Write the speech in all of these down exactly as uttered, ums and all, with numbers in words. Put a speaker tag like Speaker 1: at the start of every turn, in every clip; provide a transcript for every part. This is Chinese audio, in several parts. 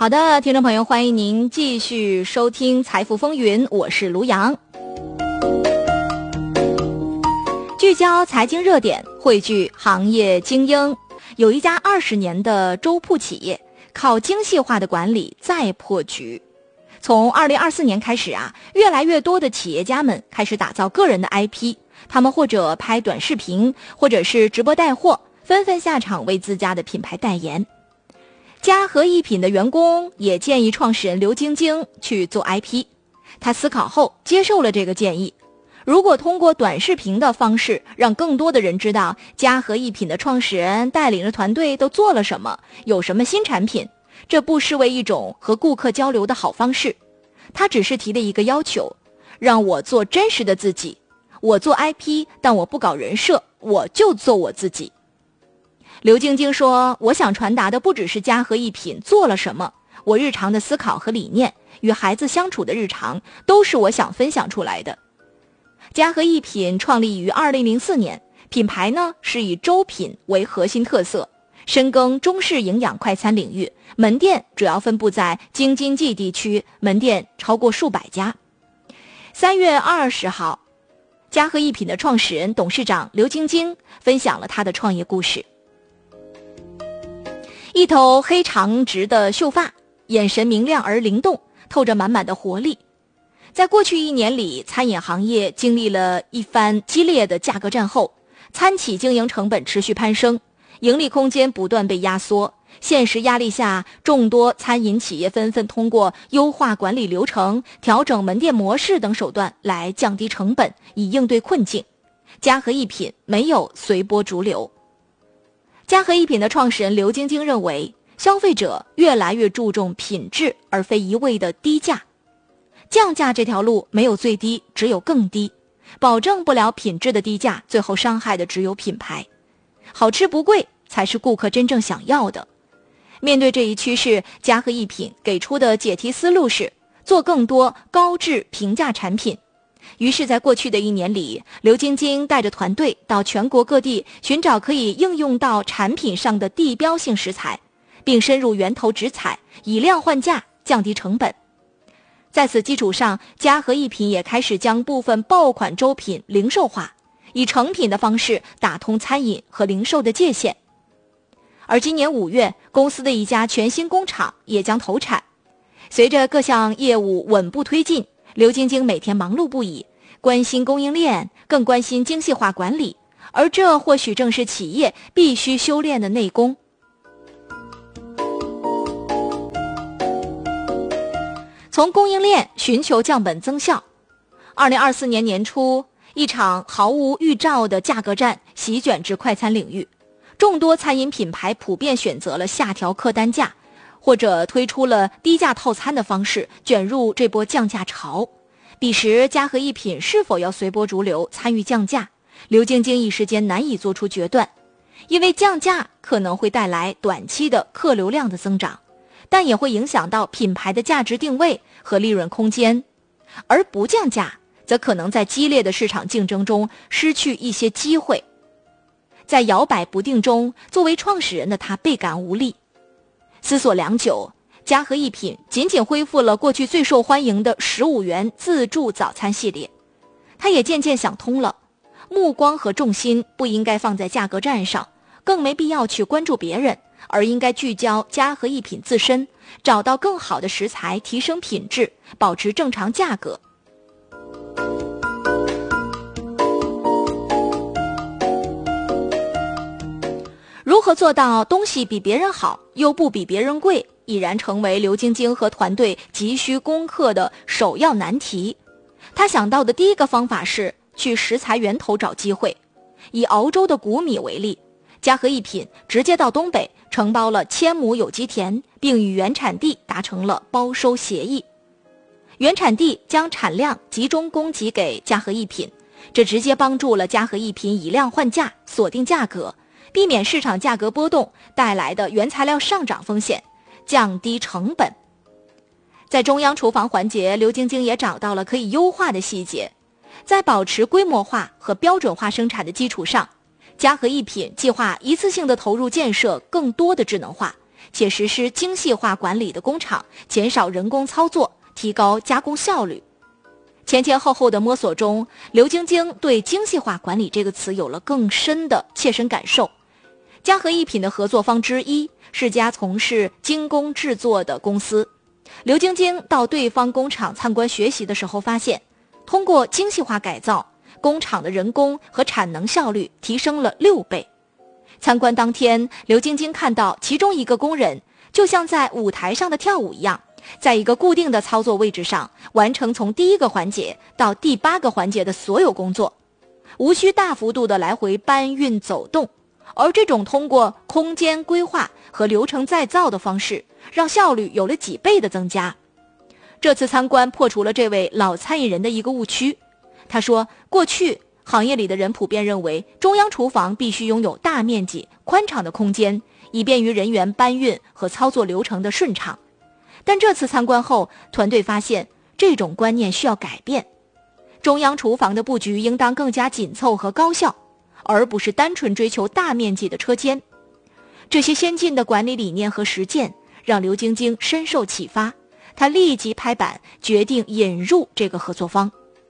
Speaker 1: 好的，听众朋友，欢迎您继续收听财富风云，我是卢阳。聚焦财经热点，汇聚行业精英。有一家二十年的粥铺企业，靠精细化的管理再破局。从二零二四年开始啊，越来越多的企业家们开始打造个人的 I P， 他们或者拍短视频，或者是直播带货，纷纷下场为自家的品牌代言。嘉禾一品的员工也建议创始人刘晶晶去做 I P， 他思考后接受了这个建议。如果通过短视频的方式让更多的人知道嘉禾一品的创始人带领着团队都做了什么，有什么新产品，这不失为一种和顾客交流的好方式。他只是提了一个要求，让我做真实的自己，我做 I P， 但我不搞人设，我就做我自己。刘晶晶说，我想传达的不只是嘉禾一品做了什么，我日常的思考和理念，与孩子相处的日常，都是我想分享出来的。嘉禾一品创立于二零零四年，品牌呢是以粥品为核心特色，深耕中式营养快餐领域，门店主要分布在京津冀地区，门店超过数百家。三月二十号，嘉禾一品的创始人、董事长刘晶晶分享了他的创业故事。一头黑长直的秀发，眼神明亮而灵动，透着满满的活力。在过去一年里，餐饮行业经历了一番激烈的价格战后，餐企经营成本持续攀升，盈利空间不断被压缩。现实压力下，众多餐饮企业纷纷通过优化管理流程、调整门店模式等手段来降低成本，以应对困境。嘉禾一品没有随波逐流。嘉禾一品的创始人刘晶晶认为，消费者越来越注重品质，而非一味的低价。降价这条路没有最低，只有更低，保证不了品质的低价，最后伤害的只有品牌。好吃不贵才是顾客真正想要的。面对这一趋势，嘉禾一品给出的解题思路是做更多高质平价产品。于是在过去的一年里，刘晶晶带着团队到全国各地寻找可以应用到产品上的地标性食材，并深入源头直采，以量换价，降低成本。在此基础上，嘉禾一品也开始将部分爆款粥品零售化，以成品的方式打通餐饮和零售的界限。而今年五月，公司的一家全新工厂也将投产。随着各项业务稳步推进，刘晶晶每天忙碌不已，关心供应链，更关心精细化管理，而这或许正是企业必须修炼的内功。从供应链寻求降本增效。二零二四年年初，一场毫无预兆的价格战席卷至快餐领域，众多餐饮品牌普遍选择了下调客单价，或者推出了低价套餐的方式，卷入这波降价潮。彼时，嘉禾一品是否要随波逐流参与降价，刘晶晶一时间难以做出决断，因为降价可能会带来短期的客流量的增长，但也会影响到品牌的价值定位和利润空间，而不降价则可能在激烈的市场竞争中失去一些机会。在摇摆不定中，作为创始人的他倍感无力。思索良久，嘉禾一品仅仅恢复了过去最受欢迎的十五元自助早餐系列。他也渐渐想通了，目光和重心不应该放在价格战上，更没必要去关注别人，而应该聚焦嘉禾一品自身，找到更好的食材，提升品质，保持正常价格。如何做到东西比别人好，又不比别人贵，已然成为刘晶晶和团队急需攻克的首要难题。他想到的第一个方法是去食材源头找机会。以熬粥的谷米为例，嘉禾一品直接到东北承包了千亩有机田，并与原产地达成了包收协议。原产地将产量集中供给给嘉禾一品，这直接帮助了嘉禾一品以量换价，锁定价格，避免市场价格波动带来的原材料上涨风险，降低成本。在中央厨房环节，刘晶晶也找到了可以优化的细节。在保持规模化和标准化生产的基础上，嘉禾一品计划一次性的投入建设更多的智能化， 且实施精细化管理的工厂，减少人工操作，提高加工效率。前前后后的摸索中，刘晶晶对精细化管理这个词有了更深的切身感受。嘉禾一品的合作方之一是家从事精工制作的公司，刘晶晶到对方工厂参观学习的时候发现，通过精细化改造，工厂的人工和产能效率提升了六倍。参观当天，刘晶晶看到其中一个工人就像在舞台上的跳舞一样，在一个固定的操作位置上完成从第一个环节到第八个环节的所有工作，无需大幅度的来回搬运走动。而这种通过空间规划和流程再造的方式，让效率有了几倍的增加。这次参观破除了这位老餐饮人的一个误区。他说，过去行业里的人普遍认为中央厨房必须拥有大面积宽敞的空间，以便于人员搬运和操作流程的顺畅。但这次参观后，团队发现这种观念需要改变。中央厨房的布局应当更加紧凑和高效，而不是单纯追求大面积的车间。这些先进的管理理念和实践让刘晶晶深受启发，她立即拍板决定引入这个合作方。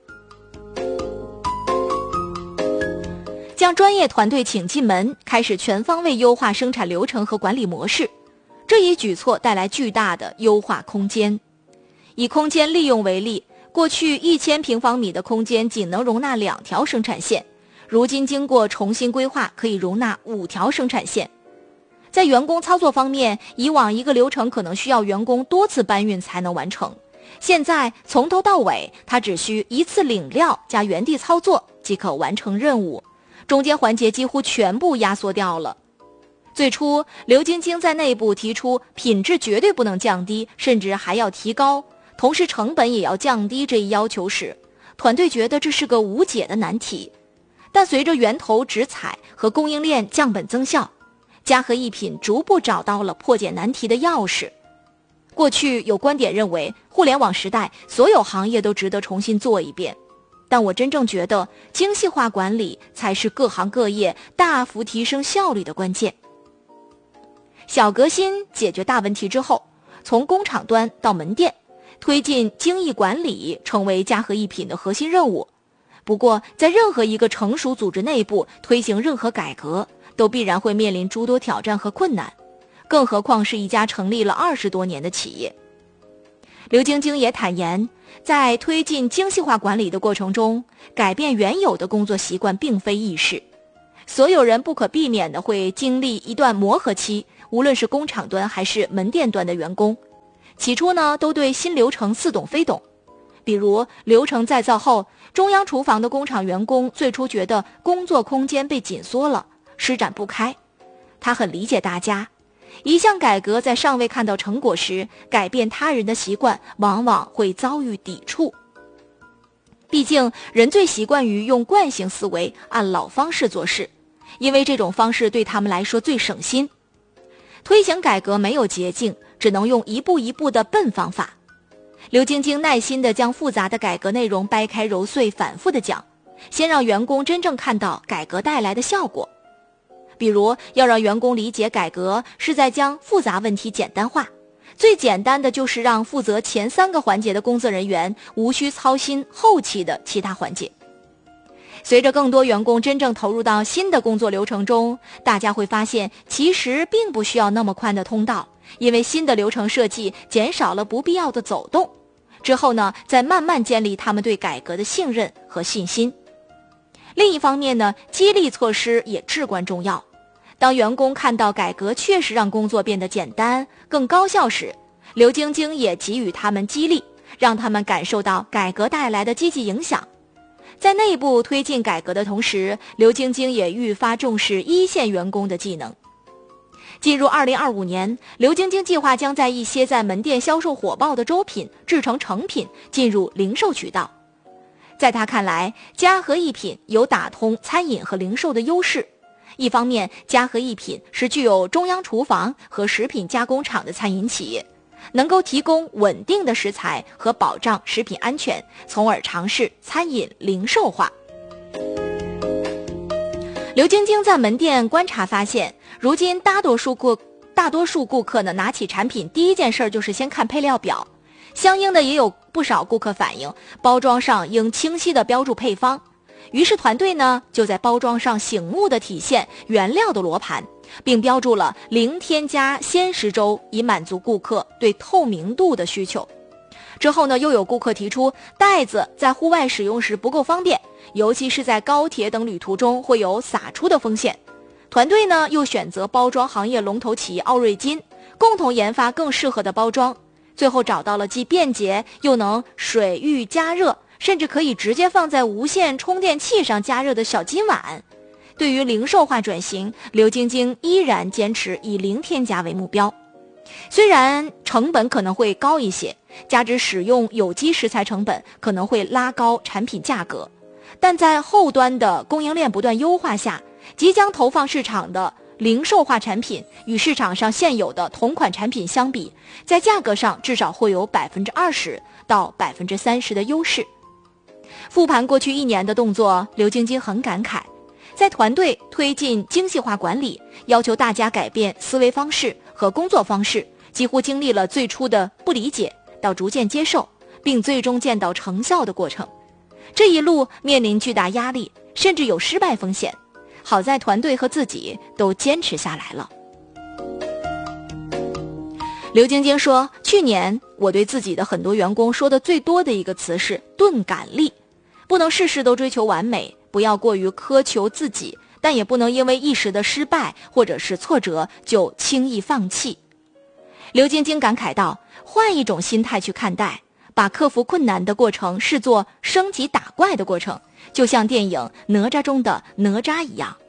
Speaker 1: 将专业团队请进门，开始全方位优化生产流程和管理模式。这一举措带来巨大的优化空间。以空间利用为例，过去一千平方米的空间仅能容纳两条生产线，如今经过重新规划，可以容纳五条生产线。在员工操作方面，以往一个流程可能需要员工多次搬运才能完成，现在从头到尾，他只需一次领料加原地操作即可完成任务，中间环节几乎全部压缩掉了。最初，刘晶晶在内部提出品质绝对不能降低，甚至还要提高，同时成本也要降低这一要求时，团队觉得这是个无解的难题。但随着源头直采和供应链降本增效，嘉禾一品逐步找到了破解难题的钥匙。过去有观点认为，互联网时代所有行业都值得重新做一遍，但我真正觉得精细化管理才是各行各业大幅提升效率的关键。小革新解决大问题之后，从工厂端到门店，推进精益管理成为嘉禾一品的核心任务。不过，在任何一个成熟组织内部推行任何改革，都必然会面临诸多挑战和困难，更何况是一家成立了二十多年的企业。刘晶晶也坦言，在推进精细化管理的过程中，改变原有的工作习惯并非易事，所有人不可避免地会经历一段磨合期，无论是工厂端还是门店端的员工，起初呢都对新流程似懂非懂。比如流程再造后，中央厨房的工厂员工最初觉得工作空间被紧缩了，施展不开。他很理解大家，一项改革在尚未看到成果时，改变他人的习惯往往会遭遇抵触。毕竟人最习惯于用惯性思维，按老方式做事，因为这种方式对他们来说最省心。推行改革没有捷径，只能用一步一步的笨方法。刘晶晶耐心地将复杂的改革内容掰开揉碎，反复地讲，先让员工真正看到改革带来的效果。比如要让员工理解改革是在将复杂问题简单化，最简单的就是让负责前三个环节的工作人员无需操心后期的其他环节。随着更多员工真正投入到新的工作流程中，大家会发现其实并不需要那么宽的通道，因为新的流程设计减少了不必要的走动。之后呢，再慢慢建立他们对改革的信任和信心。另一方面呢，激励措施也至关重要。当员工看到改革确实让工作变得简单、更高效时，刘晶晶也给予他们激励，让他们感受到改革带来的积极影响。在内部推进改革的同时，刘晶晶也愈发重视一线员工的技能。进入二零二五年，刘晶晶计划将在一些在门店销售火爆的周品制成成品，进入零售渠道。在他看来，嘉禾一品有打通餐饮和零售的优势。一方面，嘉禾一品是具有中央厨房和食品加工厂的餐饮企业，能够提供稳定的食材和保障食品安全，从而尝试餐饮零售化。刘晶晶在门店观察发现，如今大多数顾大多数顾客呢，拿起产品第一件事就是先看配料表，相应的也有不少顾客反映，包装上应清晰地标注配方。于是团队呢，就在包装上醒目地体现原料的罗盘，并标注了零添加鲜食粥，以满足顾客对透明度的需求。之后呢，又有顾客提出袋子在户外使用时不够方便，尤其是在高铁等旅途中会有洒出的风险。团队呢，又选择包装行业龙头企业奥瑞金，共同研发更适合的包装，最后找到了既便捷又能水浴加热，甚至可以直接放在无线充电器上加热的小金碗。对于零售化转型，刘晶晶依然坚持以零添加为目标。虽然成本可能会高一些，加之使用有机食材成本可能会拉高产品价格，但在后端的供应链不断优化下，即将投放市场的零售化产品与市场上现有的同款产品相比，在价格上至少会有 百分之二十 到 百分之三十 的优势。复盘过去一年的动作，刘晶晶很感慨，在团队推进精细化管理，要求大家改变思维方式和工作方式，几乎经历了最初的不理解到逐渐接受，并最终见到成效的过程。这一路面临巨大压力，甚至有失败风险，好在团队和自己都坚持下来了。刘晶晶说，去年我对自己的很多员工说的最多的一个词是钝感力，不能事事都追求完美，不要过于苛求自己，但也不能因为一时的失败或者是挫折就轻易放弃。刘晶晶感慨道，换一种心态去看待，把克服困难的过程视作升级打怪的过程，就像电影《哪吒》中的哪吒一样。